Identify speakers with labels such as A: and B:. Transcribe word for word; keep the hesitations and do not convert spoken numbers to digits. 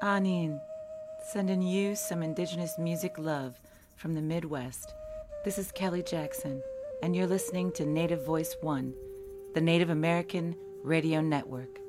A: Anin, sending you some indigenous music love from the Midwest. This is Kelly Jackson, and you're listening to Native Voice One, the Native American Radio Network.